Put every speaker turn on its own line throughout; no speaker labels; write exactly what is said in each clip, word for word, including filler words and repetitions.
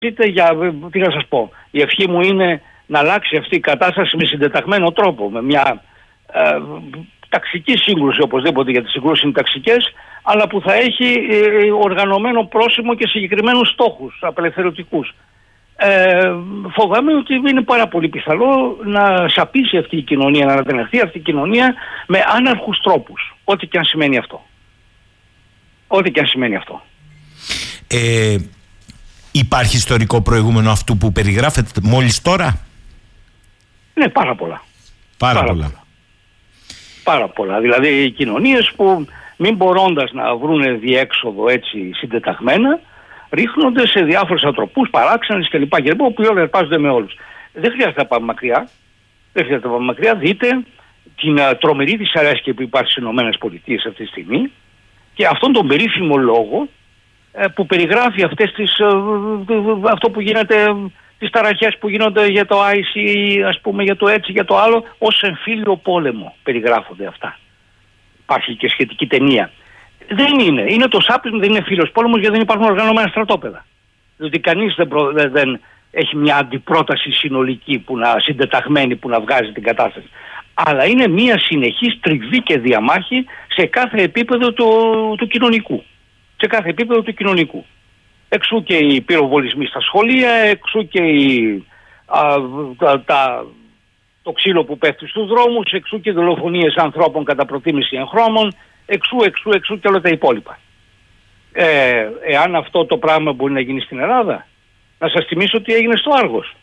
είτε για, τι να σας πω, η ευχή μου είναι να αλλάξει αυτή η κατάσταση με συντεταγμένο τρόπο, με μια ε, ταξική σύγκρουση οπωσδήποτε, γιατί οι συγκρούσεις είναι ταξικές, αλλά που θα έχει ε, οργανωμένο πρόσημο και συγκεκριμένους στόχους απελευθερωτικούς. Ε, φοβάμαι ότι είναι πάρα πολύ πιθανό να σαπίσει αυτή η κοινωνία, να ανατεναχθεί αυτή η κοινωνία με άναρχους τρόπους, ό,τι και αν σημαίνει αυτό. Ό,τι και αν σημαίνει αυτό.
Ε, υπάρχει ιστορικό προηγούμενο αυτού που περιγράφεται μόλις τώρα?
Ναι, πάρα πολλά.
Πάρα,
πάρα
πολλά.
πολλά. Πάρα πολλά. Δηλαδή οι κοινωνίες που μην μπορώντας να βρουν διέξοδο έτσι συντεταγμένα, ρίχνονται σε διάφορους ατροπούς, παράξενες κλπ. Που όλοι αρπάζονται με όλους. Δεν χρειάζεται να πάμε μακριά. Δεν χρειάζεται να πάμε μακριά. Δείτε την uh, τρομερή δυσαρέσκεια που υπάρχει στις ΗΠΑ αυτή τη στιγμή και αυτόν τον περίφημο λόγο uh, που περιγράφει αυτές τις, uh, αυτό που γίνεται, τις ταραχές που γίνονται για το άι σι, ας πούμε, για το έτσι, για το άλλο, ως εμφύλιο πόλεμο περιγράφονται αυτά. Υπάρχει και σχετική ταινία. Δεν είναι. Είναι το σάπισμα, δεν είναι φίλος πόλεμος, γιατί δεν υπάρχουν οργανωμένα στρατόπεδα. Διότι κανείς δεν, προ, δεν, δεν έχει μια αντιπρόταση συνολική που να, συντεταγμένη που να βγάζει την κατάσταση. Αλλά είναι μια συνεχής τριβή και διαμάχη σε κάθε επίπεδο του, του κοινωνικού. Σε κάθε επίπεδο του κοινωνικού. Εξού και οι πυροβολισμοί στα σχολεία, εξού και οι, α, τα, τα, το ξύλο που πέφτει στους δρόμους, εξού και οι δολοφονίες ανθρώπων κατά προτίμηση εγχρώμων, εξού, εξού, εξού και όλα τα υπόλοιπα. Ε, εάν αυτό το πράγμα μπορεί να γίνει στην Ελλάδα, να σας θυμίσω τι έγινε στο Άργος.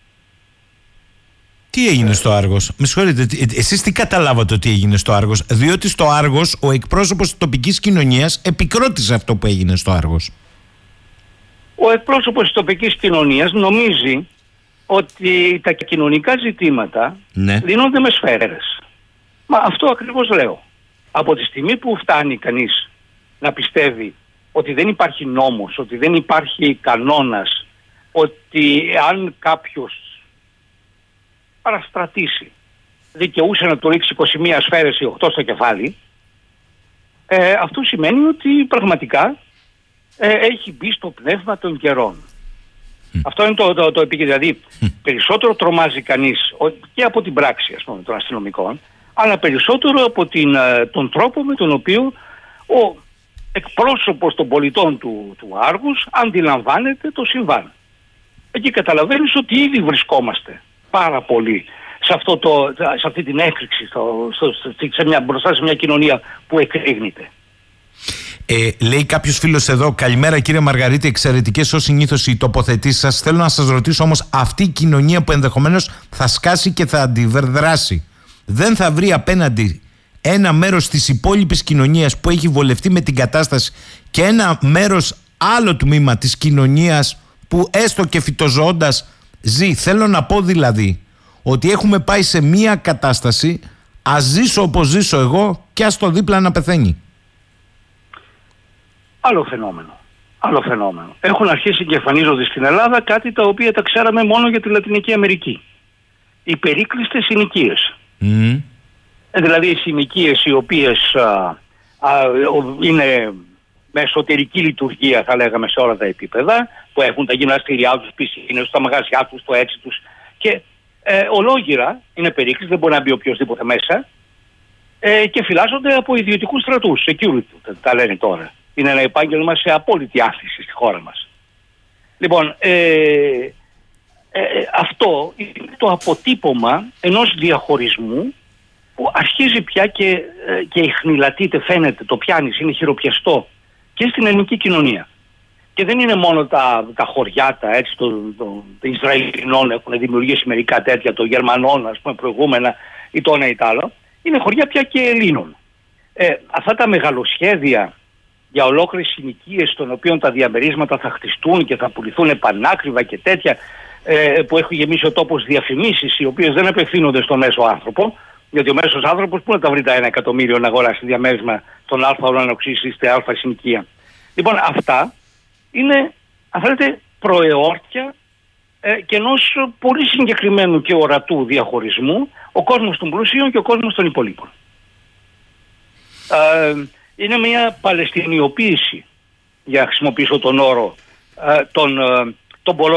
Τι έγινε στο Άργος? Με συγχωρείτε, εσείς τι καταλάβατε ότι έγινε στο Άργος? Διότι στο Άργος ο εκπρόσωπος της τοπικής κοινωνίας επικρότησε αυτό που έγινε στο Άργος.
Ο εκπρόσωπος της τοπικής κοινωνίας νομίζει ότι τα κοινωνικά ζητήματα ναι. λύνονται με σφαίρες. Μα αυτό ακριβώς λέω. Από τη στιγμή που φτάνει κανείς να πιστεύει ότι δεν υπάρχει νόμος, ότι δεν υπάρχει κανόνας, ότι αν κάποιος παραστρατήσει δικαιούσε να του ρίξει είκοσι μία σφαίρες ή οκτώ στο κεφάλι, ε, αυτό σημαίνει ότι πραγματικά ε, έχει μπει στο πνεύμα των καιρών. Mm. Αυτό είναι το, το, το επίκεντρο. Δηλαδή mm. περισσότερο τρομάζει κανείς και από την πράξη, ας πούμε, των αστυνομικών, αλλά περισσότερο από την, τον τρόπο με τον οποίο ο εκπρόσωπος των πολιτών του, του Άργους αντιλαμβάνεται το συμβάν. Εκεί καταλαβαίνεις ότι ήδη βρισκόμαστε πάρα πολύ σε, αυτό το, σε αυτή την έκρηξη στο, στο, σε μια, μπροστά σε μια κοινωνία που εκρήγνεται.
Ε, λέει κάποιος φίλος εδώ: καλημέρα κύριε Μαργαρίτη, εξαιρετικές ως συνήθως οι τοποθετήσεις σας. Θέλω να σας ρωτήσω όμως, αυτή η κοινωνία που ενδεχομένως θα σκάσει και θα αντιδράσει, δεν θα βρει απέναντι ένα μέρος της υπόλοιπης κοινωνίας που έχει βολευτεί με την κατάσταση και ένα μέρος, άλλο τμήμα της κοινωνίας που έστω και φυτοζώντας ζει? Θέλω να πω δηλαδή ότι έχουμε πάει σε μία κατάσταση, ας ζήσω όπως ζήσω εγώ και ας το δίπλα να πεθαίνει.
Άλλο φαινόμενο. Άλλο φαινόμενο. Έχουν αρχίσει και εμφανίζονται στην Ελλάδα κάτι τα οποία τα ξέραμε μόνο για τη Λατινική Αμερική. Οι περίκλειστες συνοικίες.
Mm.
Ε, δηλαδή οι συνοικίες οι οποίες α, α, είναι με εσωτερική λειτουργία, θα λέγαμε, σε όλα τα επίπεδα, που έχουν τα γυμναστήριά τους, πισίνες, τα μαγαζιά τους, το έτσι τους, και ε, ολόγυρα είναι περίκλειστες, δεν μπορεί να μπει οποιοσδήποτε μέσα, ε, και φυλάσσονται από ιδιωτικούς στρατούς, security τα λένε τώρα. Είναι ένα επάγγελμα σε απόλυτη άφηση στη χώρα μας. Λοιπόν, ε, ε, αυτό είναι το αποτύπωμα ενός διαχωρισμού που αρχίζει πια και, ε, και ιχνηλατείται, φαίνεται, το πιάνεις, είναι χειροπιαστό και στην ελληνική κοινωνία. Και δεν είναι μόνο τα, τα χωριά, τα έτσι, των το, το Ισραηλινών έχουν δημιουργήσει μερικά τέτοια, των Γερμανών, ας πούμε, προηγούμενα, ή το ένα ή το άλλο. Είναι χωριά πια και Ελλήνων. Ε, αυτά τα μεγαλοσχέδια για ολόκληρες συνοικίες, των οποίων τα διαμερίσματα θα χτιστούν και θα πουληθούν επανάκριβα και τέτοια, ε, που έχει γεμίσει ο τόπος διαφημίσεις, οι οποίες δεν απευθύνονται στον μέσο άνθρωπο, γιατί ο μέσος άνθρωπος πού να τα βρει τα ένα εκατομμύριο να αγοράσει διαμέρισμα στον α ουρανοξύστη στη α συνοικία. Λοιπόν, αυτά είναι, αν θέλετε, προεόρτια ε, και ενός πολύ συγκεκριμένου και ορατού διαχωρισμού, ο κόσμος των πλουσίων και ο κόσμος των υπολείπων. Ε, είναι μια παλαιστινιοποίηση, για να χρησιμοποιήσω τον όρο, ε, των, ε, των πολλών